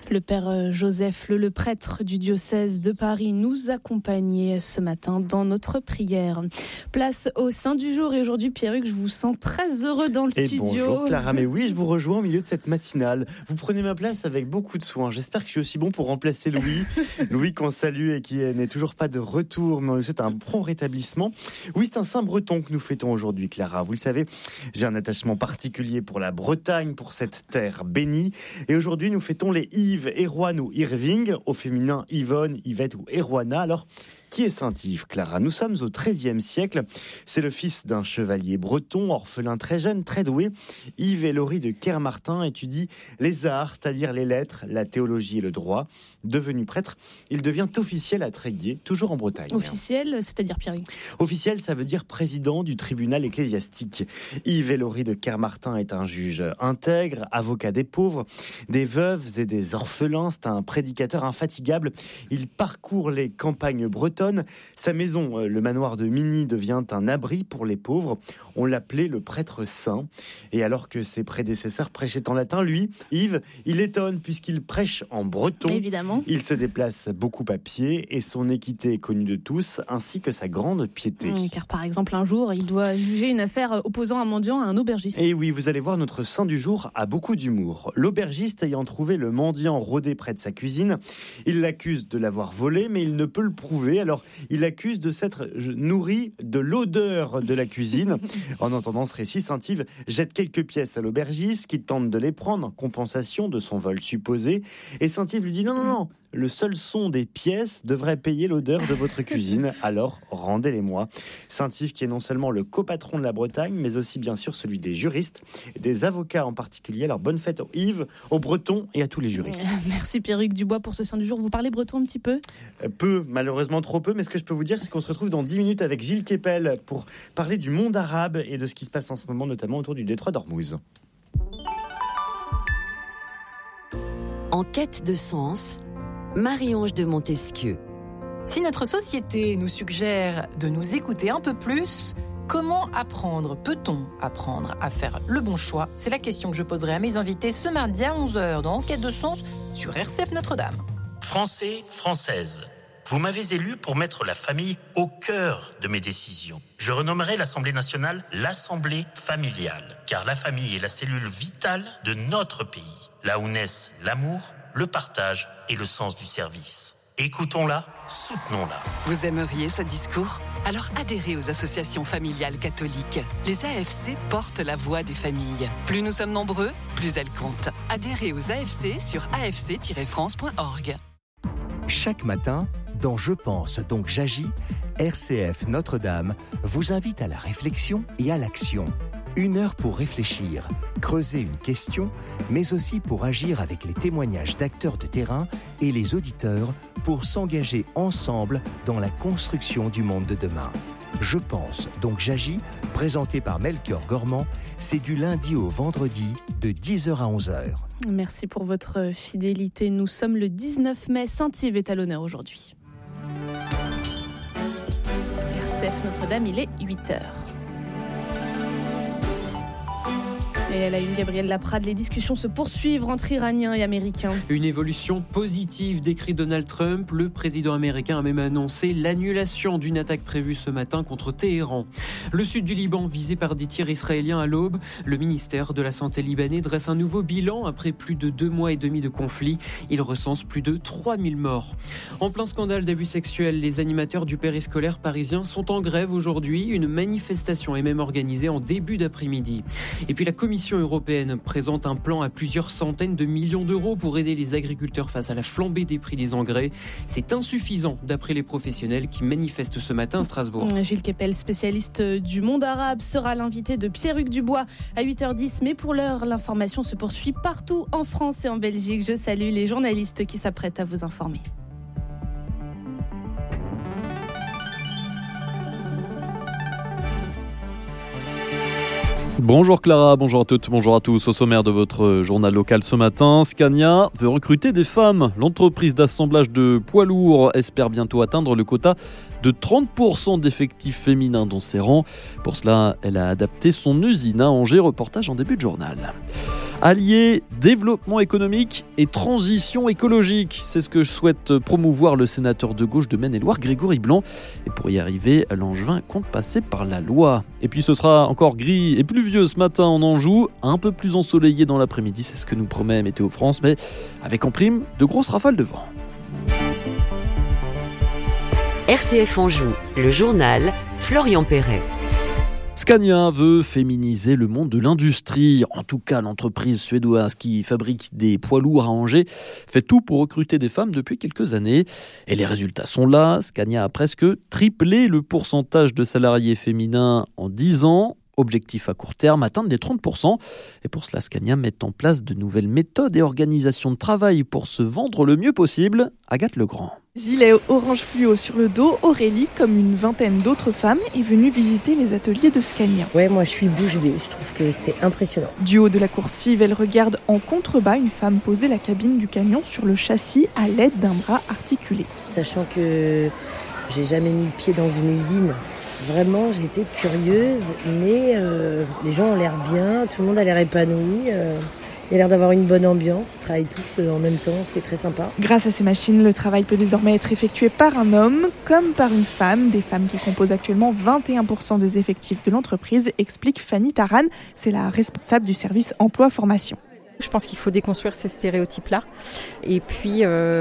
Le père Joseph, le prêtre du diocèse de Paris, nous accompagnait ce matin dans notre prière. Place au Saint du jour et aujourd'hui, Pierruc, je vous sens très heureux dans le studio. Bonjour Clara, mais oui, je vous rejoins au milieu de cette matinale. Vous prenez ma place avec beaucoup de soin. J'espère que je suis aussi bon pour remplacer Louis. Louis qu'on salue et qui n'est toujours pas de retour, mais on lui souhaite un prompt rétablissement. Oui, c'est un saint breton que nous fêtons aujourd'hui, Clara. Vous le savez, j'ai un attachement particulier pour la Bretagne, pour cette terre bénie. Et aujourd'hui, nous fêtons les Yves, Erwan ou Irving, au féminin Yvonne, Yvette ou Erwana. Alors, qui est saint Yves, Clara ? Nous sommes au XIIIe siècle. C'est le fils d'un chevalier breton, orphelin très jeune, très doué. Yves et Laurie de Kermartin étudient les arts, c'est-à-dire les lettres, la théologie et le droit. Devenu prêtre, il devient officiel à Tréguier, toujours en Bretagne. Officiel, c'est-à-dire Pierre ? Officiel, ça veut dire président du tribunal ecclésiastique. Yves et Laurie de Kermartin est un juge intègre, avocat des pauvres, des veuves et des orphelins. C'est un prédicateur infatigable. Il parcourt les campagnes bretonnes. Sa maison, le manoir de Migny, devient un abri pour les pauvres. On l'appelait le prêtre saint. Et alors que ses prédécesseurs prêchaient en latin, lui, Yves, il étonne puisqu'il prêche en breton. Évidemment. Il se déplace beaucoup à pied et son équité est connue de tous, ainsi que sa grande piété. Car par exemple, un jour, il doit juger une affaire opposant un mendiant à un aubergiste. Et oui, vous allez voir, notre saint du jour a beaucoup d'humour. L'aubergiste ayant trouvé le mendiant rôdé près de sa cuisine, il l'accuse de l'avoir volé, mais il ne peut le prouver. Alors, il accuse de s'être nourri de l'odeur de la cuisine. En entendant ce récit, saint Yves jette quelques pièces à l'aubergiste qui tente de les prendre en compensation de son vol supposé. Et saint Yves lui dit non, le seul son des pièces devrait payer l'odeur de votre cuisine, alors rendez-les-moi. Saint Yves qui est non seulement le copatron de la Bretagne, mais aussi bien sûr celui des juristes et des avocats en particulier. Alors bonne fête aux Yves, aux Bretons et à tous les juristes. Merci Pierruc Dubois pour ce saint du jour. Vous parlez breton un petit peu ? Peu, malheureusement trop peu, mais ce que je peux vous dire, c'est qu'on se retrouve dans 10 minutes avec Gilles Kepel pour parler du monde arabe et de ce qui se passe en ce moment, notamment autour du détroit d'Ormuz. En quête de sens, Marie-Ange de Montesquieu. Si notre société nous suggère de nous écouter un peu plus, comment apprendre ? Peut-on apprendre à faire le bon choix ? C'est la question que je poserai à mes invités ce mardi à 11h dans Enquête de sens sur RCF Notre-Dame. Français, Françaises, vous m'avez élu pour mettre la famille au cœur de mes décisions. Je renommerai l'Assemblée nationale l'Assemblée familiale, car la famille est la cellule vitale de notre pays, là où naissent l'amour, le partage et le sens du service. Écoutons-la, soutenons-la. Vous aimeriez ce discours ? Alors adhérez aux associations familiales catholiques. Les AFC portent la voix des familles. Plus nous sommes nombreux, plus elles comptent. Adhérez aux AFC sur afc-france.org. Chaque matin, dans Je pense donc j'agis, RCF Notre-Dame vous invite à la réflexion et à l'action. 1 heure pour réfléchir, creuser une question, mais aussi pour agir avec les témoignages d'acteurs de terrain et les auditeurs pour s'engager ensemble dans la construction du monde de demain. Je pense donc j'agis, présenté par Melchior Gormand, c'est du lundi au vendredi de 10h à 11h. Merci pour votre fidélité. Nous sommes le 19 mai. Saint-Yves est à l'honneur aujourd'hui. RCF Notre-Dame, il est 8h. Et à la une, Gabriel Laprade, les discussions se poursuivent entre Iraniens et Américains. Une évolution positive, décrit Donald Trump. Le président américain a même annoncé l'annulation d'une attaque prévue ce matin contre Téhéran. Le sud du Liban visé par des tirs israéliens à l'aube. Le ministère de la Santé libanais dresse un nouveau bilan après plus de 2 mois et demi de conflit. Il recense plus de 3000 morts. En plein scandale d'abus sexuels, les animateurs du périscolaire parisien sont en grève aujourd'hui. Une manifestation est même organisée en début d'après-midi. Et puis la Commission européenne présente un plan à plusieurs centaines de millions d'euros pour aider les agriculteurs face à la flambée des prix des engrais. C'est insuffisant d'après les professionnels qui manifestent ce matin à Strasbourg. Gilles Kepel, spécialiste du monde arabe, sera l'invité de Pierruc Dubois à 8h10. Mais pour l'heure, l'information se poursuit partout en France et en Belgique. Je salue les journalistes qui s'apprêtent à vous informer. Bonjour Clara, bonjour à toutes, bonjour à tous. Au sommaire de votre journal local ce matin, Scania veut recruter des femmes. L'entreprise d'assemblage de poids lourds espère bientôt atteindre le quota de 30% d'effectifs féminins dans ses rangs. Pour cela, elle a adapté son usine à Angers. Reportage en début de journal. Allier développement économique et transition écologique, c'est ce que souhaite promouvoir le sénateur de gauche de Maine-et-Loire, Grégory Blanc. Et pour y arriver, Langevin compte passer par la loi. Et puis ce sera encore gris et pluvieux ce matin en Anjou, un peu plus ensoleillé dans l'après-midi, c'est ce que nous promet Météo France, mais avec en prime de grosses rafales de vent. RCF Anjou, le journal, Florian Perret. Scania veut féminiser le monde de l'industrie. En tout cas, l'entreprise suédoise qui fabrique des poids lourds à Angers fait tout pour recruter des femmes depuis quelques années. Et les résultats sont là. Scania a presque triplé le pourcentage de salariés féminins en 10 ans. Objectif à court terme, atteindre les 30%. Et pour cela, Scania met en place de nouvelles méthodes et organisations de travail pour se vendre le mieux possible. Agathe Legrand. Gilet orange fluo sur le dos, Aurélie, comme une vingtaine d'autres femmes, est venue visiter les ateliers de Scania. Ouais, moi je suis bouche bée, je trouve que c'est impressionnant. Du haut de la coursive, elle regarde en contrebas une femme poser la cabine du camion sur le châssis à l'aide d'un bras articulé. Sachant que j'ai jamais mis le pied dans une usine, vraiment j'étais curieuse, mais les gens ont l'air bien, tout le monde a l'air épanoui. Il y a l'air d'avoir une bonne ambiance, ils travaillent tous en même temps, c'était très sympa. Grâce à ces machines, le travail peut désormais être effectué par un homme comme par une femme. Des femmes qui composent actuellement 21% des effectifs de l'entreprise, explique Fanny Taran, c'est la responsable du service emploi-formation. Je pense qu'il faut déconstruire ces stéréotypes-là. Et puis,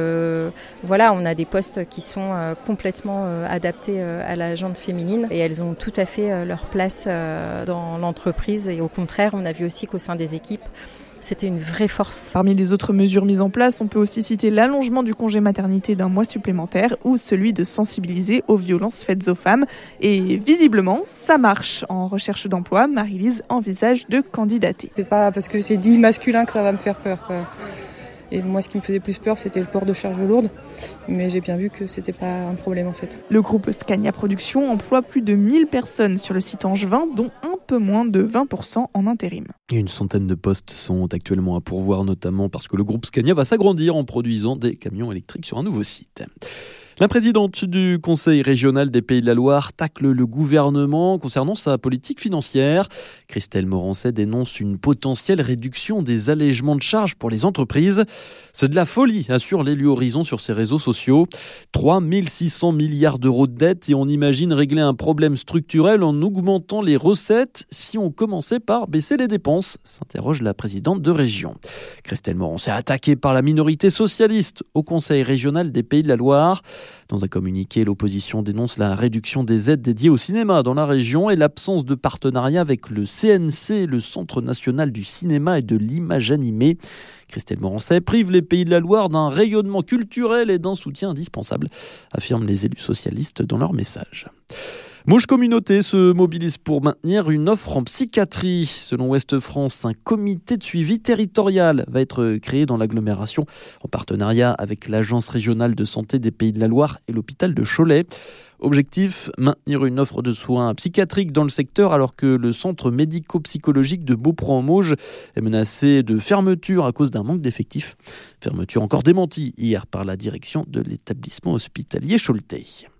voilà, on a des postes qui sont complètement adaptés à la gente féminine et elles ont tout à fait leur place dans l'entreprise. Et au contraire, on a vu aussi qu'au sein des équipes, c'était une vraie force. Parmi les autres mesures mises en place, on peut aussi citer l'allongement du congé maternité d'un mois supplémentaire ou celui de sensibiliser aux violences faites aux femmes. Et visiblement, ça marche. En recherche d'emploi, Marie-Lise envisage de candidater. C'est pas parce que c'est dit masculin que ça va me faire peur, quoi. Et moi, ce qui me faisait plus peur, c'était le port de charges lourdes. Mais j'ai bien vu que c'était pas un problème, en fait. Le groupe Scania Production emploie plus de 1000 personnes sur le site angevin, dont un peu moins de 20% en intérim. Et une centaine de postes sont actuellement à pourvoir, notamment parce que le groupe Scania va s'agrandir en produisant des camions électriques sur un nouveau site. La présidente du Conseil régional des Pays de la Loire tacle le gouvernement concernant sa politique financière. Christelle Morancet dénonce une potentielle réduction des allègements de charges pour les entreprises. C'est de la folie, assure l'élu Horizon sur ses réseaux sociaux. 3 600 milliards d'euros de dette et on imagine régler un problème structurel en augmentant les recettes si on commençait par baisser les dépenses, s'interroge la présidente de région. Christelle Morancet attaquée par la minorité socialiste au Conseil régional des Pays de la Loire. Dans un communiqué, l'opposition dénonce la réduction des aides dédiées au cinéma dans la région et l'absence de partenariat avec le CNC, le Centre national du cinéma et de l'image animée. Christelle Morancet prive les Pays de la Loire d'un rayonnement culturel et d'un soutien indispensable, affirment les élus socialistes dans leur message. Mauges Communauté se mobilise pour maintenir une offre en psychiatrie. Selon Ouest France, un comité de suivi territorial va être créé dans l'agglomération en partenariat avec l'Agence régionale de santé des Pays de la Loire et l'hôpital de Cholet. Objectif, maintenir une offre de soins psychiatriques dans le secteur alors que le centre médico-psychologique de Beaupré-en-Mauges est menacé de fermeture à cause d'un manque d'effectifs. Fermeture encore démentie hier par la direction de l'établissement hospitalier Choletais.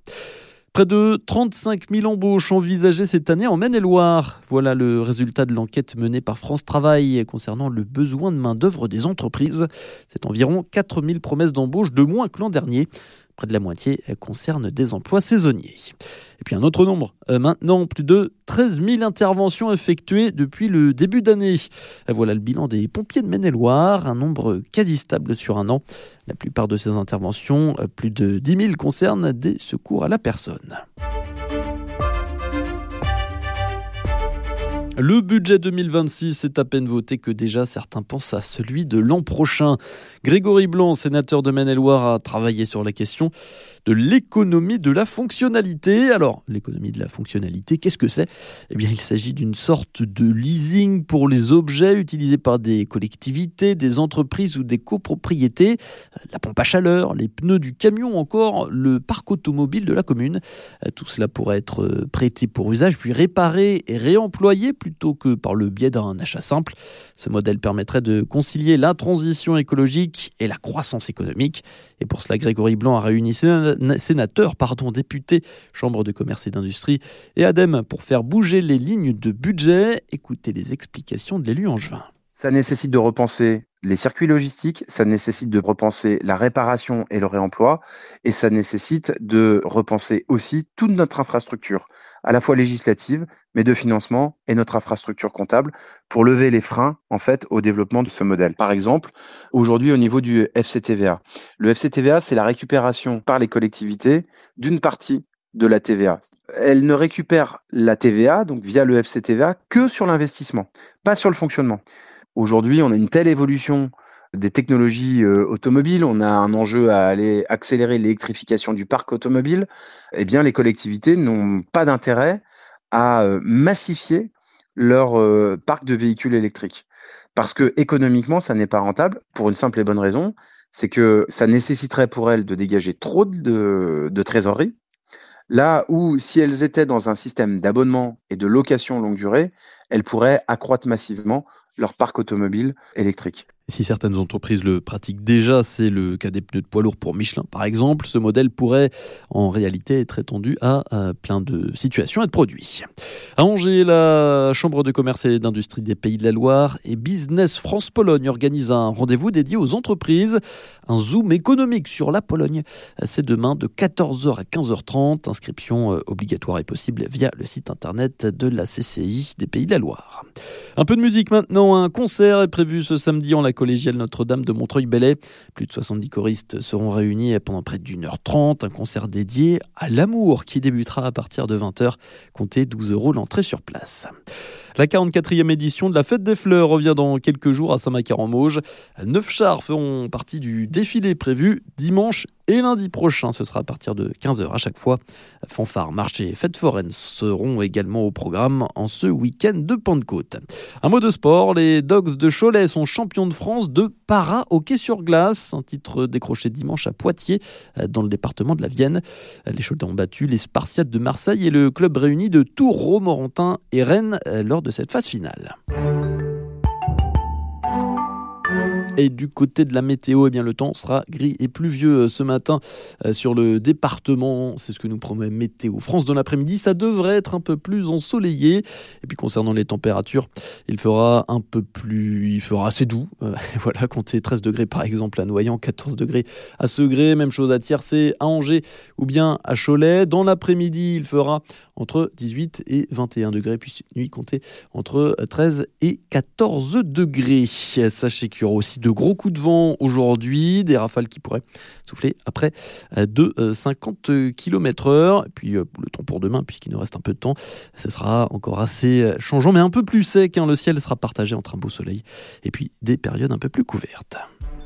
Près de 35 000 embauches envisagées cette année en Maine-et-Loire. Voilà le résultat de l'enquête menée par France Travail concernant le besoin de main-d'œuvre des entreprises. C'est environ 4 000 promesses d'embauche de moins que l'an dernier. Près de la moitié concerne des emplois saisonniers. Et puis un autre nombre, maintenant plus de 13 000 interventions effectuées depuis le début d'année. Voilà le bilan des pompiers de Maine-et-Loire, un nombre quasi stable sur un an. La plupart de ces interventions, plus de 10 000, concernent des secours à la personne. Le budget 2026 est à peine voté que déjà certains pensent à celui de l'an prochain. Grégory Blanc, sénateur de Maine-et-Loire, a travaillé sur la question de l'économie de la fonctionnalité. Alors, l'économie de la fonctionnalité, qu'est-ce que c'est ? Eh bien, il s'agit d'une sorte de leasing pour les objets utilisés par des collectivités, des entreprises ou des copropriétés. La pompe à chaleur, les pneus du camion, encore le parc automobile de la commune. Tout cela pourrait être prêté pour usage, puis réparé et réemployé plutôt que par le biais d'un achat simple. Ce modèle permettrait de concilier la transition écologique et la croissance économique. Et pour cela, Grégory Blanc a réuni sénateurs, députés, Chambre de commerce et d'industrie et ADEME pour faire bouger les lignes de budget. Écoutez les explications de l'élu angevin. Ça nécessite de repenser les circuits logistiques, ça nécessite de repenser la réparation et le réemploi, et ça nécessite de repenser aussi toute notre infrastructure, à la fois législative, mais de financement, et notre infrastructure comptable, pour lever les freins, en fait, au développement de ce modèle. Par exemple, aujourd'hui, au niveau du FCTVA. Le FCTVA, c'est la récupération par les collectivités d'une partie de la TVA. Elle ne récupère la TVA, donc via le FCTVA, que sur l'investissement, pas sur le fonctionnement. Aujourd'hui, on a une telle évolution des technologies automobiles, on a un enjeu à aller accélérer l'électrification du parc automobile. Eh bien, les collectivités n'ont pas d'intérêt à massifier leur parc de véhicules électriques. Parce que économiquement, ça n'est pas rentable, pour une simple et bonne raison, c'est que ça nécessiterait pour elles de dégager trop de trésorerie. Là où, si elles étaient dans un système d'abonnement et de location longue durée, elles pourraient accroître massivement leur parc automobile électrique. Si certaines entreprises le pratiquent déjà, c'est le cas des pneus de poids lourds pour Michelin par exemple, ce modèle pourrait en réalité être étendu à plein de situations et de produits. À Angers, la Chambre de commerce et d'industrie des Pays de la Loire et Business France-Pologne organise un rendez-vous dédié aux entreprises. Un zoom économique sur la Pologne. C'est demain de 14h à 15h30. Inscription obligatoire et possible via le site internet de la CCI des Pays de la Loire. Un peu de musique maintenant. Un concert est prévu ce samedi en la collégiale Notre-Dame de Montreuil-Bellay. Plus de 70 choristes seront réunis pendant près d'1h30. Un concert dédié à l'amour qui débutera à partir de 20h. Comptez 12 € l'entrée sur place. La 44e édition de la Fête des Fleurs revient dans quelques jours à Saint-Macaire-en-Mauges. 9 chars feront partie du défilé prévu dimanche et lundi prochain. Ce sera à partir de 15h à chaque fois. Fanfare, marché et fêtes foraines seront également au programme en ce week-end de Pentecôte. Un mot de sport, les Dogs de Cholet sont champions de France de para-hockey sur glace. Un titre décroché dimanche à Poitiers, dans le département de la Vienne. Les Choletais ont battu les Spartiates de Marseille et le club réuni de Tours, Romorantin et Rennes lors de cette phase finale. Et du côté de la météo, eh bien, le temps sera gris et pluvieux ce matin sur le département. C'est ce que nous promet Météo France. Dans l'après-midi, ça devrait être un peu plus ensoleillé. Et puis concernant les températures, il fera assez doux. Voilà, comptez 13 degrés par exemple à Noyant, 14 degrés à Segré. Même chose à Tiercé, à Angers ou bien à Cholet. Dans l'après-midi, il fera entre 18 et 21 degrés. Puis nuit, comptez entre 13 et 14 degrés. Sachez qu'il y aura aussi de gros coups de vent aujourd'hui, des rafales qui pourraient souffler après de 50 km/h. Et puis le temps pour demain, puisqu'il nous reste un peu de temps, ce sera encore assez changeant, mais un peu plus sec. Le ciel sera partagé entre un beau soleil et puis des périodes un peu plus couvertes.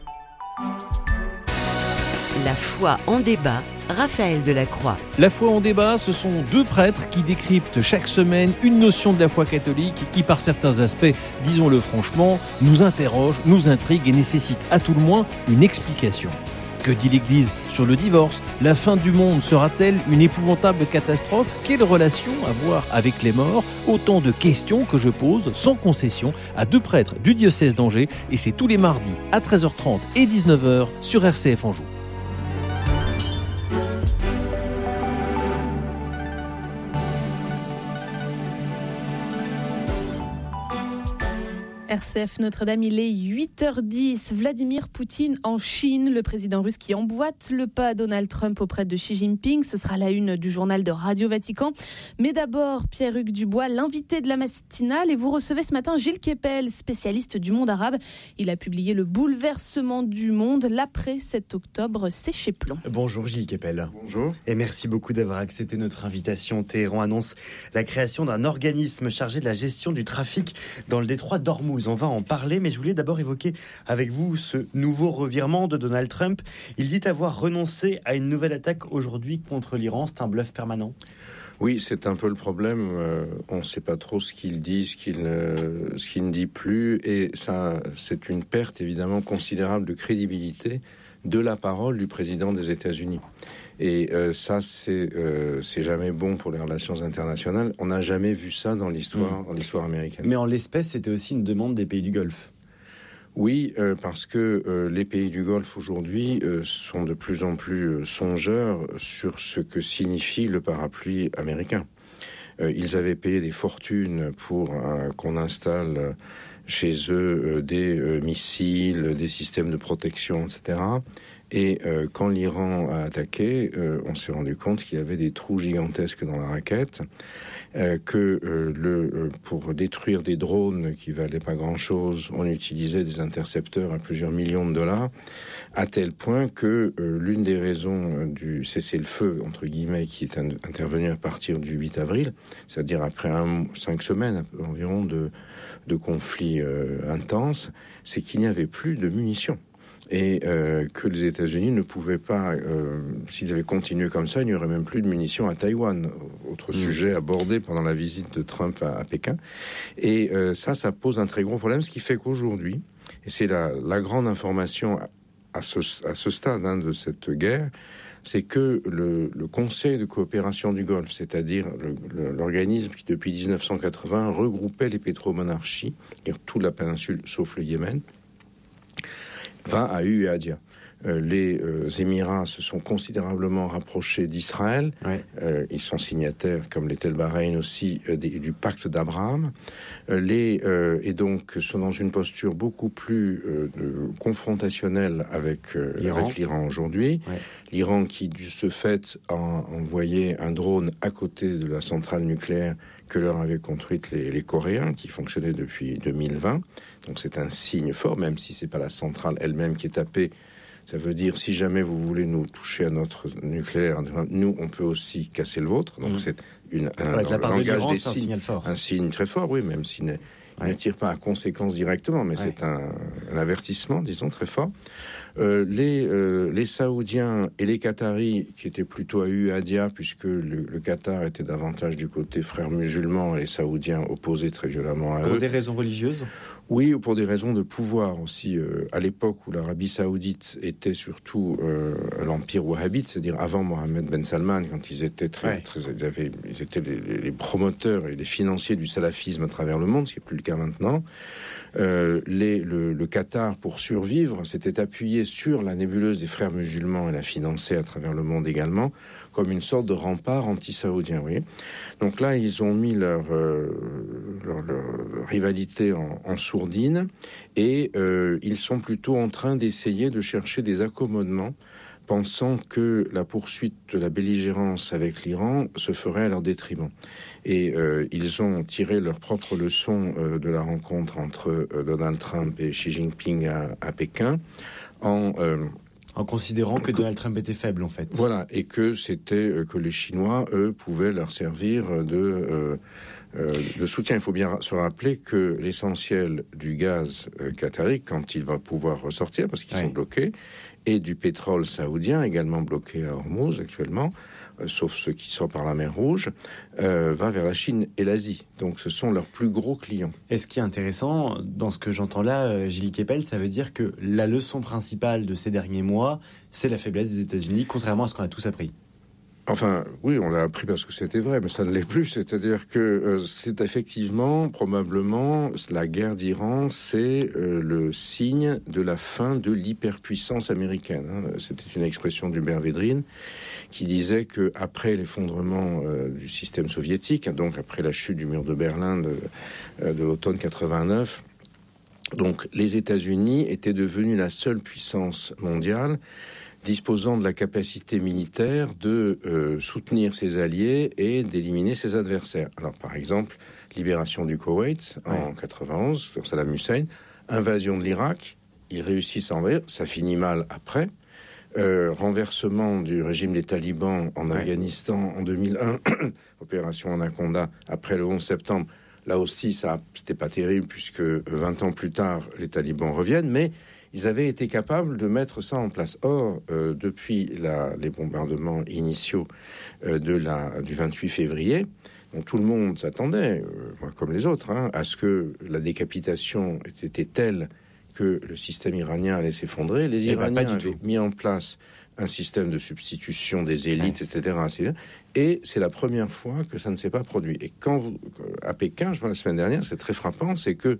La foi en débat, Raphaël Delacroix. La foi en débat, ce sont deux prêtres qui décryptent chaque semaine une notion de la foi catholique qui, par certains aspects, disons-le franchement, nous interroge, nous intrigue et nécessite à tout le moins une explication. Que dit l'Église sur le divorce ? La fin du monde sera-t-elle une épouvantable catastrophe ? Quelle relation avoir avec les morts ? Autant de questions que je pose sans concession à deux prêtres du diocèse d'Angers, et c'est tous les mardis à 13h30 et 19h sur RCF Anjou. RCF Notre-Dame, il est 8h10. Vladimir Poutine en Chine, le président russe qui emboîte le pas à Donald Trump auprès de Xi Jinping. Ce sera la une du journal de Radio Vatican. Mais d'abord, Pierre-Hugues Dubois, l'invité de la matinale. Et vous recevez ce matin Gilles Kepel, spécialiste du monde arabe. Il a publié Le bouleversement du monde, l'après 7 octobre, c'est chez Plomb. Bonjour Gilles Kepel. Bonjour. Et merci beaucoup d'avoir accepté notre invitation. Téhéran annonce la création d'un organisme chargé de la gestion du trafic dans le détroit d'Ormuz. On va en parler, mais je voulais d'abord évoquer avec vous ce nouveau revirement de Donald Trump. Il dit avoir renoncé à une nouvelle attaque aujourd'hui contre l'Iran. C'est un bluff permanent ? Oui, c'est un peu le problème. On ne sait pas trop ce qu'il dit, ce qu'il ne dit plus. Et ça, c'est une perte évidemment considérable de crédibilité de la parole du président des États-Unis. Et ça, c'est jamais bon pour les relations internationales. On n'a jamais vu ça dans l'histoire américaine. Mais en l'espèce, c'était aussi une demande des pays du Golfe. Oui, parce que les pays du Golfe aujourd'hui sont de plus en plus songeurs sur ce que signifie le parapluie américain. Ils avaient payé des fortunes pour qu'on installe chez eux des missiles, des systèmes de protection, etc. Et quand l'Iran a attaqué, on s'est rendu compte qu'il y avait des trous gigantesques dans la raquette, pour détruire des drones qui valaient pas grand-chose, on utilisait des intercepteurs à plusieurs millions de dollars, à tel point que l'une des raisons du cessez-le-feu, entre guillemets, qui est intervenu à partir du 8 avril, c'est-à-dire après 5 semaines environ de conflits intenses, c'est qu'il n'y avait plus de munitions. Et que les États-Unis ne pouvaient pas, s'ils avaient continué comme ça, il n'y aurait même plus de munitions à Taïwan. Autre sujet abordé pendant la visite de Trump à Pékin. Et ça pose un très gros problème, ce qui fait qu'aujourd'hui, et c'est la grande information à ce stade de cette guerre, c'est que le Conseil de coopération du Golfe, c'est-à-dire l'organisme qui depuis 1980 regroupait les pétromonarchies, c'est-à-dire toute la péninsule sauf le Yémen, va à Uadia. Les Émirats se sont considérablement rapprochés d'Israël. Ouais. Ils sont signataires, comme l'était le Bahreïn aussi, du pacte d'Abraham. Et donc sont dans une posture beaucoup plus confrontationnelle avec l'Iran aujourd'hui. Ouais. L'Iran qui, de ce fait, a envoyé un drone à côté de la centrale nucléaire que leur avaient construite les Coréens, qui fonctionnait depuis 2020. Donc c'est un signe fort, même si c'est pas la centrale elle-même qui est tapée. Ça veut dire, si jamais vous voulez nous toucher à notre nucléaire, nous, on peut aussi casser le vôtre. Donc c'est un langage des signes, un signal fort. Un signe très fort, oui, même s'il ne tire pas à conséquence directement, mais c'est un avertissement, disons, très fort. Les Saoudiens et les Qataris, qui étaient plutôt à Uadia, puisque le Qatar était davantage du côté frères musulmans, et les Saoudiens opposés très violemment à eux. Pour des raisons religieuses ? Oui, ou pour des raisons de pouvoir aussi. À l'époque où l'Arabie Saoudite était surtout l'empire wahhabite, c'est-à-dire avant Mohammed Ben Salman, quand ils étaient ils étaient les promoteurs et les financiers du salafisme à travers le monde, ce qui n'est plus le cas maintenant. Le Qatar, pour survivre, s'était appuyé sur la nébuleuse des frères musulmans et l'a financée à travers le monde également, comme une sorte de rempart anti-saoudien. Vous voyez. Donc là, ils ont mis leur rivalité en sourdine et ils sont plutôt en train d'essayer de chercher des accommodements, pensant que la poursuite de la belligérance avec l'Iran se ferait à leur détriment. Et ils ont tiré leur propre leçon de la rencontre entre Donald Trump et Xi Jinping à Pékin, en considérant que Donald Trump était faible, en fait. Voilà, et que c'était que les Chinois, eux, pouvaient leur servir de soutien. Il faut bien se rappeler que l'essentiel du gaz qatari, quand il va pouvoir ressortir, parce qu'ils sont bloqués, et du pétrole saoudien, également bloqué à Hormuz actuellement, sauf ceux qui sortent par la mer Rouge, va vers la Chine et l'Asie. Donc ce sont leurs plus gros clients. Et ce qui est intéressant, dans ce que j'entends là, Gilles Kepel, ça veut dire que la leçon principale de ces derniers mois, c'est la faiblesse des États-Unis, contrairement à ce qu'on a tous appris. Enfin, oui, on l'a appris parce que c'était vrai, mais ça ne l'est plus. C'est-à-dire que c'est effectivement, probablement, la guerre d'Iran, c'est le signe de la fin de l'hyperpuissance américaine. C'était une expression d'Hubert Védrine qui disait que après l'effondrement du système soviétique, donc après la chute du mur de Berlin de l'automne 89, donc les États-Unis étaient devenus la seule puissance mondiale disposant de la capacité militaire de soutenir ses alliés et d'éliminer ses adversaires. Alors, par exemple, libération du Koweït en 91, sur Saddam Hussein, invasion de l'Irak, ils réussissent à envahir, ça finit mal après, renversement du régime des talibans en Afghanistan en 2001, opération Anaconda après le 11 septembre, là aussi, c'était pas terrible puisque 20 ans plus tard, les talibans reviennent, mais ils avaient été capables de mettre ça en place. Or, depuis les bombardements initiaux du 28 février, donc tout le monde s'attendait, moi comme les autres, à ce que la décapitation était telle que le système iranien allait s'effondrer. Les Iraniens avaient mis en place un système de substitution des élites, etc. Et c'est la première fois que ça ne s'est pas produit. Et à Pékin, je vois la semaine dernière, c'est très frappant, c'est que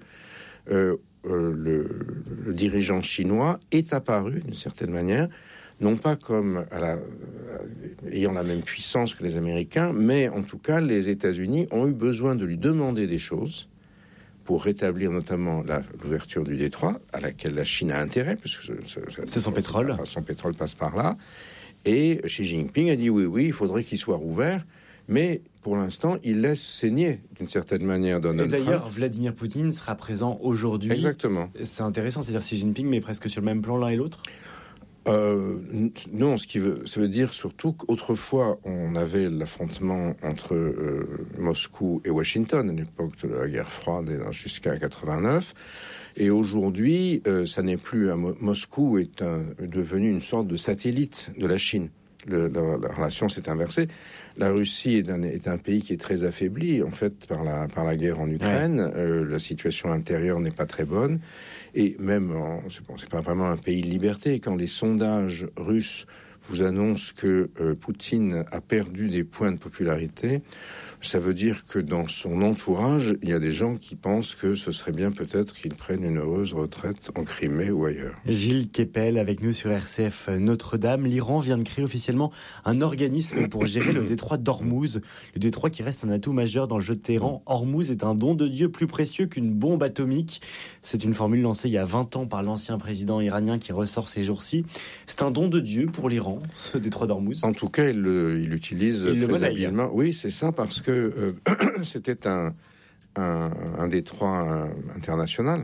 le dirigeant chinois est apparu d'une certaine manière, non pas comme ayant la même puissance que les Américains, mais en tout cas les États-Unis ont eu besoin de lui demander des choses pour rétablir notamment l'ouverture du détroit, à laquelle la Chine a intérêt, puisque c'est son pétrole. Son pétrole passe par là. Et Xi Jinping a dit oui, il faudrait qu'il soit rouvert, mais pour l'instant, il laisse saigner d'une certaine manière Donald Trump. Et d'ailleurs, Vladimir Poutine sera présent aujourd'hui. Exactement. C'est intéressant, c'est-à-dire Xi Jinping, mais presque sur le même plan l'un et l'autre. Non, ça veut dire surtout qu'autrefois, on avait l'affrontement entre Moscou et Washington, à l'époque de la guerre froide jusqu'à 89. Et aujourd'hui, ça n'est plus. Moscou est devenu une sorte de satellite de la Chine. La relation s'est inversée. La Russie est un pays qui est très affaibli, en fait, par la guerre en Ukraine. Ouais. La situation intérieure n'est pas très bonne. Et même, c'est pas vraiment un pays de liberté. Quand les sondages russes vous annoncent que Poutine a perdu des points de popularité, ça veut dire que dans son entourage, il y a des gens qui pensent que ce serait bien peut-être qu'il prenne une heureuse retraite en Crimée ou ailleurs. Gilles Kepel avec nous sur RCF Notre-Dame. L'Iran vient de créer officiellement un organisme pour gérer le détroit d'Ormuz. Le détroit qui reste un atout majeur dans le jeu de Téhéran. Ormuz est un don de Dieu plus précieux qu'une bombe atomique. C'est une formule lancée il y a 20 ans par l'ancien président iranien qui ressort ces jours-ci. C'est un don de Dieu pour l'Iran, ce détroit d'Ormuz. En tout cas, il l'utilise très habilement. Oui, c'est ça, parce que c'était un détroit international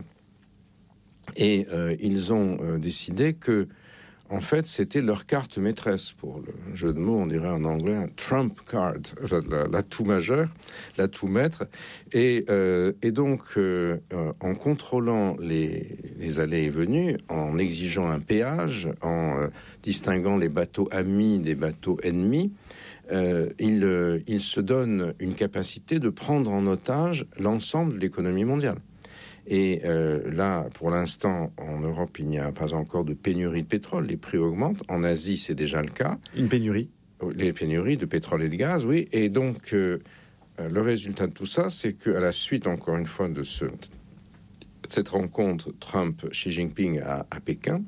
et ils ont décidé que, en fait, c'était leur carte maîtresse. Pour le jeu de mots, on dirait en anglais un trump card, l'atout majeur, l'atout maître. Et donc, en contrôlant les allées et venues, en exigeant un péage, en distinguant les bateaux amis des bateaux ennemis, il se donne une capacité de prendre en otage l'ensemble de l'économie mondiale. Et là, pour l'instant, en Europe, il n'y a pas encore de pénurie de pétrole. Les prix augmentent. En Asie, c'est déjà le cas. Une pénurie ? Les pénuries de pétrole et de gaz, oui. Et donc, le résultat de tout ça, c'est qu'à la suite, encore une fois, de cette rencontre Trump-Xi Jinping à Pékin,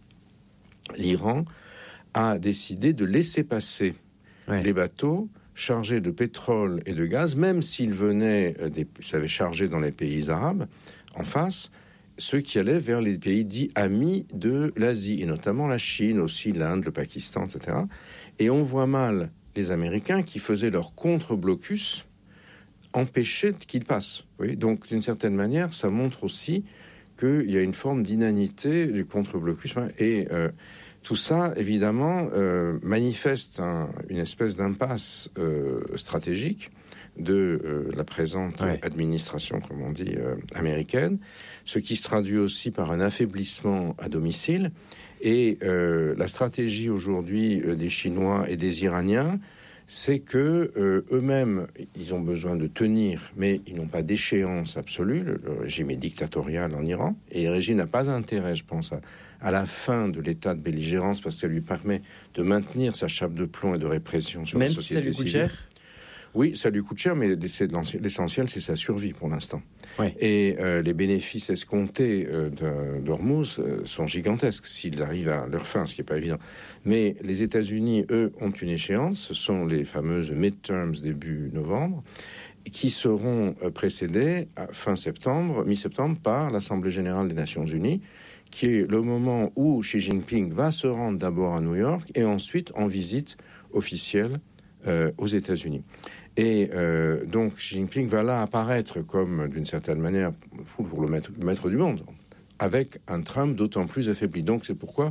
l'Iran a décidé de laisser passer les bateaux chargés de pétrole et de gaz, même s'ils venaient chargés dans les pays arabes, en face, ceux qui allaient vers les pays dits amis de l'Asie, et notamment la Chine, aussi l'Inde, le Pakistan, etc. Et on voit mal les Américains qui faisaient leur contre-blocus empêcher qu'ils passent. Oui, donc, d'une certaine manière, ça montre aussi qu'il y a une forme d'inanité du contre-blocus. Et tout ça, évidemment, manifeste une espèce d'impasse stratégique de la présente administration, comme on dit, américaine, ce qui se traduit aussi par un affaiblissement à domicile. Et la stratégie aujourd'hui des Chinois et des Iraniens, c'est que eux-mêmes, ils ont besoin de tenir, mais ils n'ont pas d'échéance absolue. Le régime est dictatorial en Iran, et le régime n'a pas intérêt, je pense, à la fin de l'état de belligérance, parce que ça lui permet de maintenir sa chape de plomb et de répression sur la société civile. Même si ça lui coûte cher ? Oui, ça lui coûte cher, mais l'essentiel, c'est sa survie pour l'instant. Ouais. Et les bénéfices escomptés d'Ormuz sont gigantesques s'ils arrivent à leur fin, ce qui n'est pas évident. Mais les États-Unis, eux, ont une échéance. Ce sont les fameuses midterms début novembre, qui seront précédées à fin septembre, mi-septembre, par l'Assemblée générale des Nations unies, qui est le moment où Xi Jinping va se rendre d'abord à New York et ensuite en visite officielle aux États-Unis. Et donc Xi Jinping va là apparaître comme, d'une certaine manière, pour le maître du monde, avec un Trump d'autant plus affaibli. Donc c'est pourquoi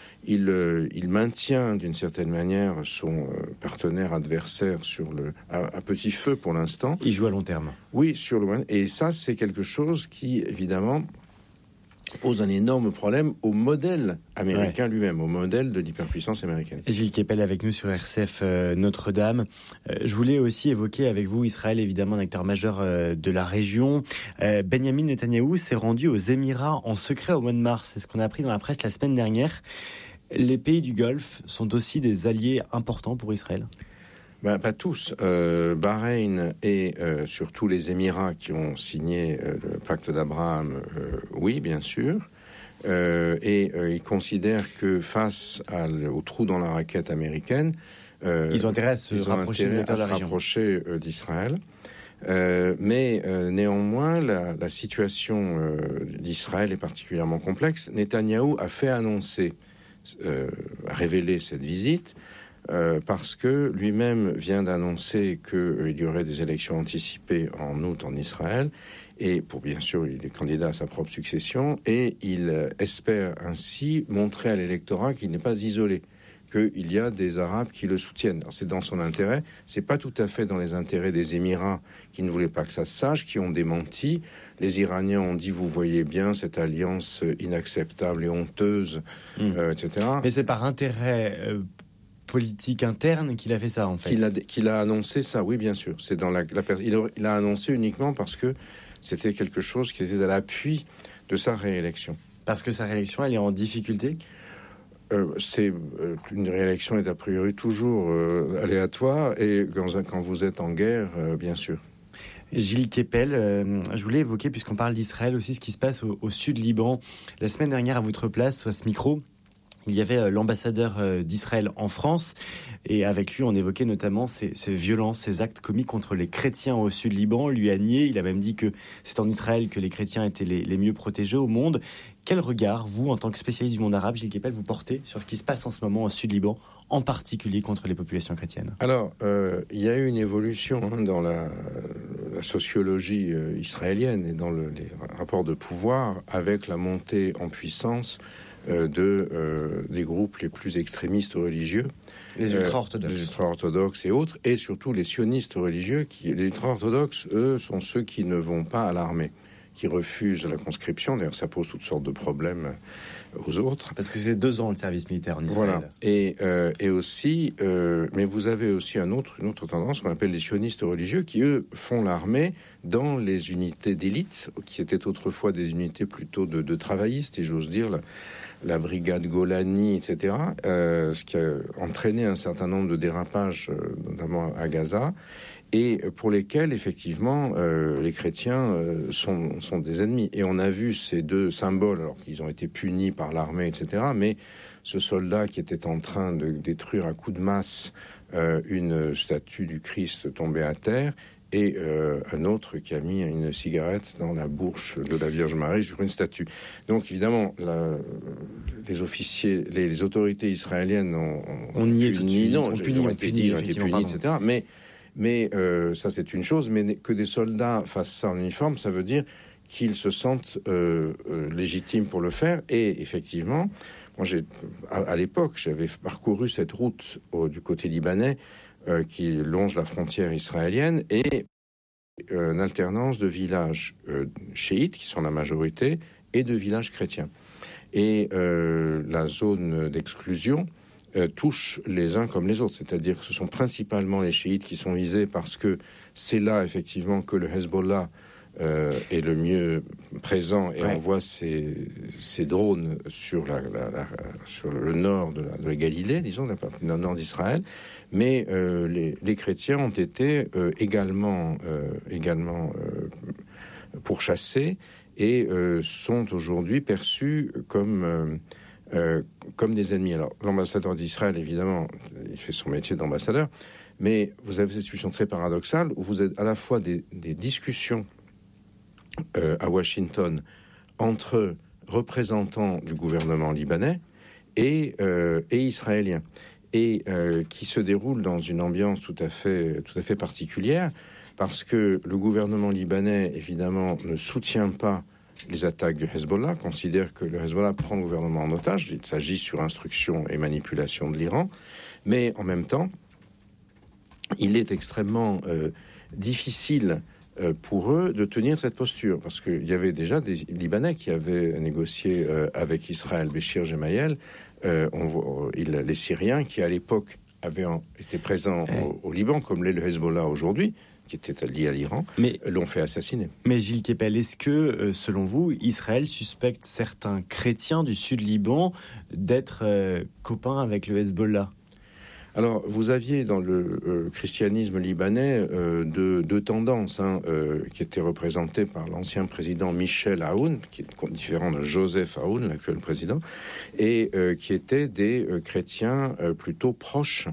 il maintient d'une certaine manière son partenaire adversaire à petit feu pour l'instant. Il joue à long terme. Oui, sur le long. Et ça, c'est quelque chose qui, évidemment, pose un énorme problème au modèle américain lui-même, au modèle de l'hyperpuissance américaine. Gilles Kepel avec nous sur RCF Notre-Dame. Je voulais aussi évoquer avec vous Israël, évidemment un acteur majeur de la région. Benjamin Netanyahou s'est rendu aux Émirats en secret au mois de mars. C'est ce qu'on a appris dans la presse la semaine dernière. Les pays du Golfe sont aussi des alliés importants pour Israël ? Pas tous. Bahreïn et surtout les Émirats qui ont signé le pacte d'Abraham, oui, bien sûr. Et ils considèrent que face au trou dans la raquette américaine, ils ont intérêt à se rapprocher d'Israël. Mais néanmoins, la situation d'Israël est particulièrement complexe. Netanyahou a fait annoncer, a révélé cette visite, parce que lui-même vient d'annoncer qu'il y aurait des élections anticipées en août en Israël, et pour bien sûr, il est candidat à sa propre succession, et il espère ainsi montrer à l'électorat qu'il n'est pas isolé, qu'il y a des Arabes qui le soutiennent. Alors, c'est dans son intérêt, c'est pas tout à fait dans les intérêts des Émirats qui ne voulaient pas que ça se sache, qui ont démenti. Les Iraniens ont dit, vous voyez bien, cette alliance inacceptable et honteuse, etc. Mais c'est par intérêt politique interne qu'il a fait ça, en fait. Qu'il a annoncé ça, oui, bien sûr. C'est dans il a annoncé uniquement parce que c'était quelque chose qui était à l'appui de sa réélection. Parce que sa réélection, elle est en difficulté ? Une réélection est a priori toujours aléatoire, et quand vous êtes en guerre, bien sûr. Gilles Kepel, je voulais évoquer, puisqu'on parle d'Israël aussi, ce qui se passe au sud Liban. La semaine dernière, à votre place, à ce micro, il y avait l'ambassadeur d'Israël en France, et avec lui on évoquait notamment ces violences, ces actes commis contre les chrétiens au sud Liban. Lui a nié, il a même dit que c'est en Israël que les chrétiens étaient les mieux protégés au monde. Quel regard, vous, en tant que spécialiste du monde arabe, Gilles Kepel, vous portez sur ce qui se passe en ce moment au sud Liban, en particulier contre les populations chrétiennes ? Alors, il y a eu une évolution dans la sociologie israélienne et dans les rapports de pouvoir, avec la montée en puissance des groupes les plus extrémistes religieux, les ultra-orthodoxes, les ultra-orthodoxes et autres, et surtout les sionistes religieux. Les ultra-orthodoxes, eux, sont ceux qui ne vont pas à l'armée, qui refusent la conscription. D'ailleurs, ça pose toutes sortes de problèmes aux autres. Parce que c'est 2 ans le service militaire en Israël. Voilà. Et aussi, mais vous avez aussi une autre tendance qu'on appelle les sionistes religieux, qui eux font l'armée dans les unités d'élite, qui étaient autrefois des unités plutôt de travaillistes, et j'ose dire la brigade Golani, etc., ce qui a entraîné un certain nombre de dérapages, notamment à Gaza, et pour lesquels, effectivement, les chrétiens sont des ennemis. Et on a vu ces 2 symboles, alors qu'ils ont été punis par l'armée, etc., mais ce soldat qui était en train de détruire à coups de masse une statue du Christ tombée à terre, et un autre qui a mis une cigarette dans la bouche de la Vierge Marie sur une statue. Donc évidemment, les officiers, les autorités israéliennes ont été punis, etc. Mais ça c'est une chose, mais que des soldats fassent ça en uniforme, ça veut dire qu'ils se sentent légitimes pour le faire. Et effectivement, moi à l'époque, j'avais parcouru cette route du côté libanais, qui longe la frontière israélienne, et une alternance de villages chiites, qui sont la majorité, et de villages chrétiens. Et la zone d'exclusion touche les uns comme les autres, c'est-à-dire que ce sont principalement les chiites qui sont visés, parce que c'est là effectivement que le Hezbollah est le mieux présent, et on voit ces drones sur le nord de la Galilée, disons, la partie nord d'Israël. Mais les chrétiens ont été également pourchassés, et sont aujourd'hui perçus comme des ennemis. Alors, l'ambassadeur d'Israël, évidemment, il fait son métier d'ambassadeur, mais vous avez cette situation très paradoxale où vous êtes à la fois des discussions à Washington entre représentants du gouvernement libanais et israéliens, et qui se déroulent dans une ambiance tout à fait particulière, parce que le gouvernement libanais, évidemment, ne soutient pas les attaques du Hezbollah, considère que le Hezbollah prend le gouvernement en otage, il s'agit sur instruction et manipulation de l'Iran, mais en même temps, il est extrêmement difficile pour eux de tenir cette posture, parce qu'il y avait déjà des Libanais qui avaient négocié avec Israël, Béchir Gemayel, les Syriens qui à l'époque avaient été présents au Liban, comme l'est le Hezbollah aujourd'hui, qui était lié à l'Iran, l'ont fait assassiner. Mais Gilles Kepel, est-ce que, selon vous, Israël suspecte certains chrétiens du sud Liban d'être copains avec le Hezbollah ? Alors, vous aviez dans le christianisme libanais deux tendances qui étaient représentées par l'ancien président Michel Aoun, qui est différent de Joseph Aoun, l'actuel président, et qui étaient des chrétiens plutôt proches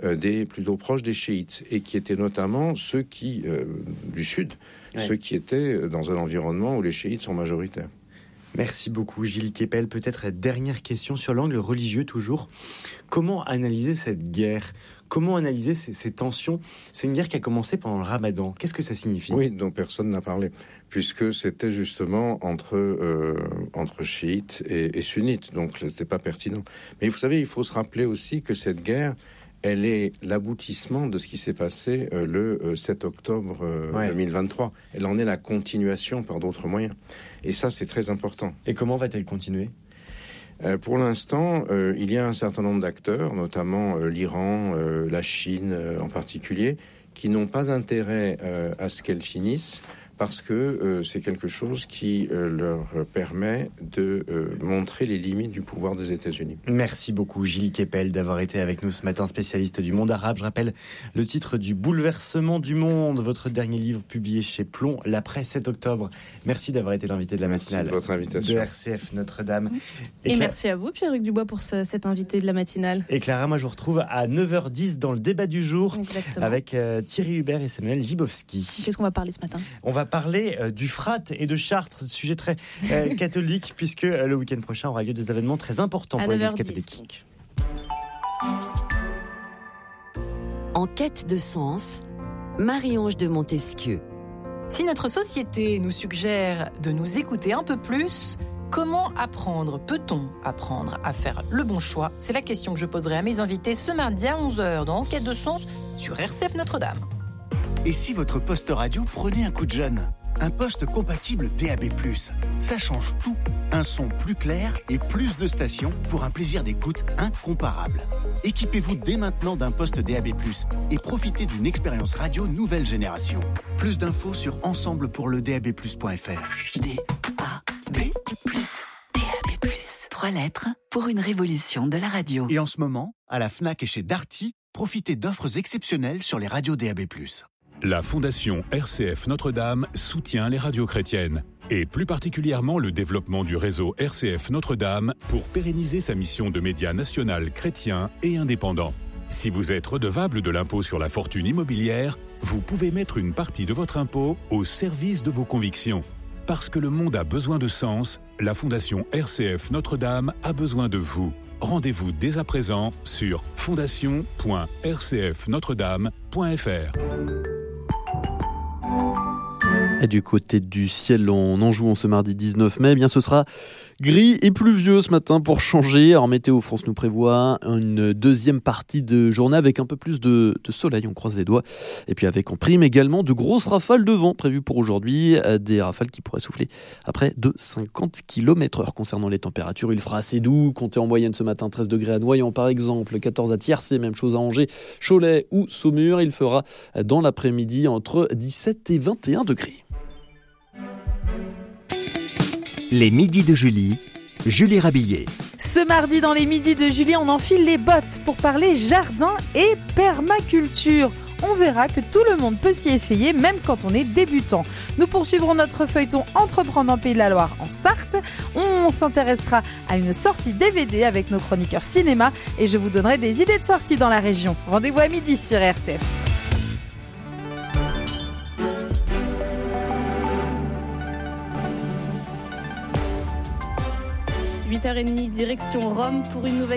des plutôt proches des chiites, et qui étaient notamment ceux qui, du sud, ceux qui étaient dans un environnement où les chiites sont majoritaires. Merci beaucoup Gilles Kepel. Peut-être dernière question sur l'angle religieux toujours. Comment analyser cette guerre ? Comment analyser ces tensions ? C'est une guerre qui a commencé pendant le Ramadan. Qu'est-ce que ça signifie ? Oui, dont personne n'a parlé, puisque c'était justement entre chiites et sunnites, donc c'était pas pertinent. Mais vous savez, il faut se rappeler aussi que cette guerre, elle est l'aboutissement de ce qui s'est passé le 7 octobre 2023. Elle en est la continuation par d'autres moyens. Et ça, c'est très important. Et comment va-t-elle continuer ? Pour l'instant, il y a un certain nombre d'acteurs, notamment l'Iran, la Chine en particulier, qui n'ont pas intérêt à ce qu'elle finisse, parce que c'est quelque chose qui leur permet de montrer les limites du pouvoir des États-Unis. Merci beaucoup Gilles Kepel d'avoir été avec nous ce matin, spécialiste du monde arabe. Je rappelle le titre du Bouleversement du monde, votre dernier livre publié chez Plomb, l'après 7 octobre. Merci d'avoir été l'invité de la matinale. Merci de votre invitation. De RCF Notre-Dame. Et merci à vous Pierre-Luc Dubois pour cet invité de la matinale. Et Clara, moi je vous retrouve à 9h10 dans le débat du jour. Exactement. Avec Thierry Hubert et Samuel Gibowski. Qu'est-ce qu'on va parler ce matin ? On va parler du Frat et de Chartres, sujet très catholique, puisque le week-end prochain aura lieu des événements très importants pour l'Église catholique. En quête de sens, Marie-Ange de Montesquieu. Si notre société nous suggère de nous écouter un peu plus, comment apprendre ? Peut-on apprendre à faire le bon choix ? C'est la question que je poserai à mes invités ce mardi à 11h dans Enquête de sens sur RCF Notre-Dame. Et si votre poste radio prenait un coup de jeune ? Un poste compatible DAB+, ça change tout. Un son plus clair et plus de stations pour un plaisir d'écoute incomparable. Équipez-vous dès maintenant d'un poste DAB+, et profitez d'une expérience radio nouvelle génération. Plus d'infos sur ensemblepourledab+.fr. DAB+, DAB+, 3 lettres pour une révolution de la radio. Et en ce moment, à la Fnac et chez Darty, profitez d'offres exceptionnelles sur les radios DAB+. La Fondation RCF Notre-Dame soutient les radios chrétiennes, et plus particulièrement le développement du réseau RCF Notre-Dame pour pérenniser sa mission de média national chrétien et indépendant. Si vous êtes redevable de l'impôt sur la fortune immobilière, vous pouvez mettre une partie de votre impôt au service de vos convictions. Parce que le monde a besoin de sens, la Fondation RCF Notre-Dame a besoin de vous. Rendez-vous dès à présent sur fondation.rcfnotredame.fr. Et du côté du ciel, on en joue en ce mardi 19 mai, eh bien ce sera gris et pluvieux ce matin pour changer. Alors Météo France nous prévoit une deuxième partie de journée avec un peu plus de soleil, on croise les doigts. Et puis avec en prime également de grosses rafales de vent prévues pour aujourd'hui, des rafales qui pourraient souffler à près de 50 km/h. Concernant les températures, il fera assez doux, comptez en moyenne ce matin 13 degrés à Noyant par exemple, 14 à Tiercé, même chose à Angers, Cholet ou Saumur. Il fera dans l'après-midi entre 17 et 21 degrés. Les midis de Julie, Julie Rabillet. Ce mardi, dans les midis de Julie, on enfile les bottes pour parler jardin et permaculture. On verra que tout le monde peut s'y essayer, même quand on est débutant. Nous poursuivrons notre feuilleton Entreprendre en Pays de la Loire en Sarthe. On s'intéressera à une sortie DVD avec nos chroniqueurs cinéma et je vous donnerai des idées de sortie dans la région. Rendez-vous à midi sur RCF. 8h30, direction Rome pour une nouvelle